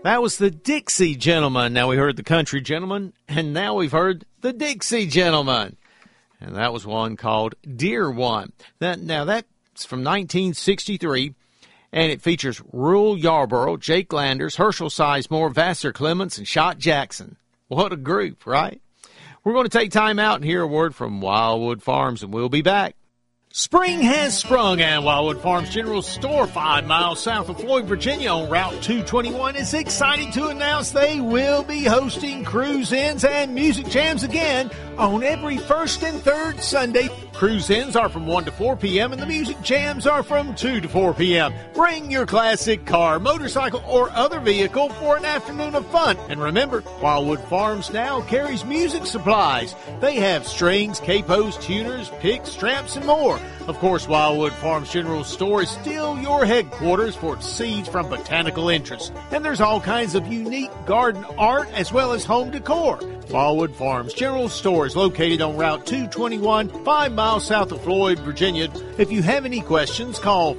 That was the Dixie Gentleman. Now we heard the Country Gentleman, and now we've heard the Dixie Gentleman. And that was one called Dear One. That's from 1963, and it features Rural Yarborough, Jake Landers, Herschel Sizemore, Vassar Clements, and Shot Jackson. What a group, right? We're going to take time out and hear a word from Wildwood Farms, and we'll be back. Spring has sprung, and Wildwood Farms General Store, 5 miles south of Floyd, Virginia, on Route 221, is excited to announce they will be hosting cruise-ins and music jams again on every first and third Sunday. Cruise-ins are from 1 to 4 p.m. and the music jams are from 2 to 4 p.m. Bring your classic car, motorcycle, or other vehicle for an afternoon of fun. And remember, Wildwood Farms now carries music supplies. They have strings, capos, tuners, picks, straps, and more. Of course, Wildwood Farms General Store is still your headquarters for seeds from botanical interest. And there's all kinds of unique garden art as well as home decor. Wildwood Farms General Store is located on Route 221, 5 miles south of Floyd, Virginia. If you have any questions, call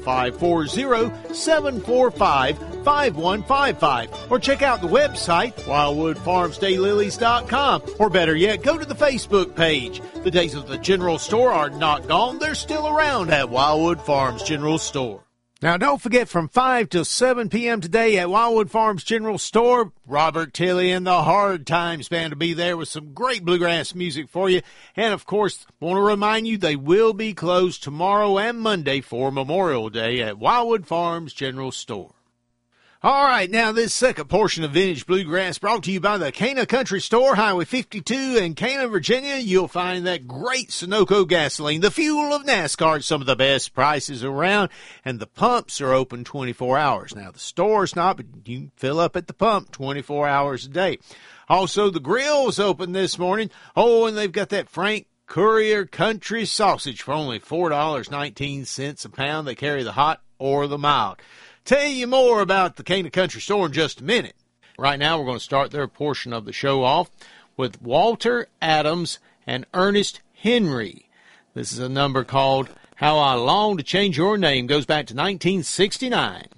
540-745-5155 or check out the website, wildwoodfarmsdaylilies.com, or better yet, go to the Facebook page. The days of the General Store are not gone. They're still around at Wildwood Farms General Store. Now, don't forget, from 5 till 7 p.m. today at Wildwood Farms General Store, Robert Tilley and the Hard Times Band will be there with some great bluegrass music for you. And, of course, want to remind you they will be closed tomorrow and Monday for Memorial Day at Wildwood Farms General Store. All right, now this second portion of Vintage Bluegrass brought to you by the Cana Country Store, Highway 52 in Cana, Virginia. You'll find that great Sunoco gasoline, the fuel of NASCAR, some of the best prices around, and the pumps are open 24 hours. Now, the store's not, but you can fill up at the pump 24 hours a day. Also, the grill's open this morning. Oh, and they've got that Frank Courier Country Sausage for only $4.19 a pound. They carry the hot or the mild. Tell you more about the Cana Country Store in just a minute. Right now, we're going to start their portion of the show off with Walter Adams and Ernest Henry. This is a number called How I Long to Change Your Name. Goes back to 1969.